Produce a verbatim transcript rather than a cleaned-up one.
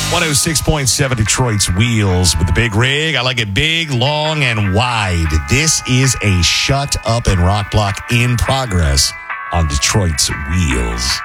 one oh six point seven Detroit's Wheels with the big rig. I like it big, long, and wide. This is a Shut Up and Rock Block in progress on Detroit's Wheels.